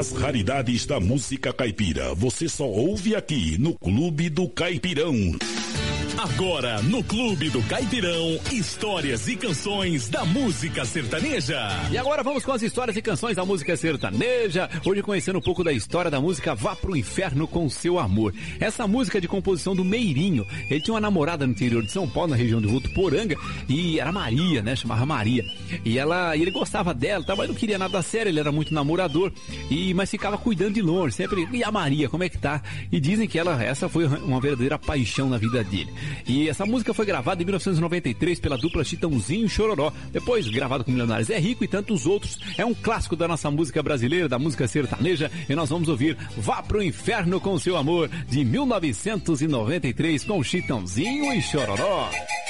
As raridades da música caipira, você só ouve aqui no Clube do Caipirão. Agora, no Clube do Caipirão, histórias e canções da música sertaneja. E agora vamos com as histórias e canções da música sertaneja. Hoje conhecendo um pouco da história da música Vá Pro Inferno com Seu Amor. Essa música é de composição do Meirinho. Ele tinha uma namorada no interior de São Paulo, na região de Votuporanga, e era Maria, né? Chamava Maria. E ele gostava dela, mas não queria nada sério, ele era muito namorador, mas ficava cuidando de longe, sempre. E a Maria, como é que tá? E dizem que essa foi uma verdadeira paixão na vida dele. E essa música foi gravada em 1993 pela dupla Chitãozinho e Chororó, depois gravado com Milionários é Rico e tantos outros. É um clássico da nossa música brasileira, da música sertaneja, e nós vamos ouvir Vá Pro Inferno com Seu Amor, de 1993, com Chitãozinho e Chororó.